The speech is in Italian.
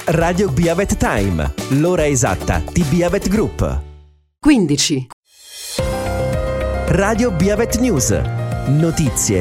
Radio Biavet Time, l'ora esatta di Biavet Group. 15. Radio Biavet News, notizie,